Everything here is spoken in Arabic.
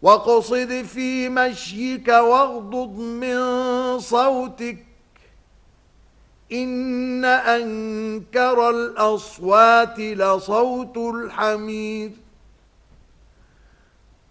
واقصد في مشيك واغضض من صوتك إن أنكر الأصوات لصوت الحمير